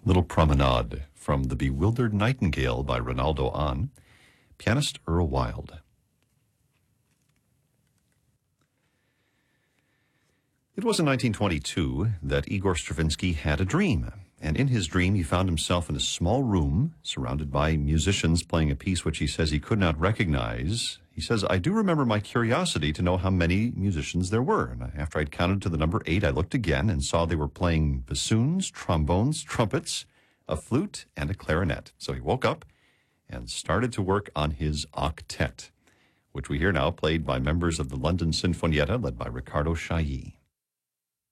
Little Promenade from The Bewildered Nightingale by Ronaldo Ahn, pianist Earl Wild. It was in 1922 that Igor Stravinsky had a dream, and in his dream he found himself in a small room surrounded by musicians playing a piece which he says he could not recognize. He says, "I do remember my curiosity to know how many musicians there were, and after I'd counted to the number 8, I looked again and saw they were playing bassoons, trombones, trumpets, a flute, and a clarinet." So he woke up and started to work on his octet, which we hear now played by members of the London Sinfonietta led by Riccardo Chailly.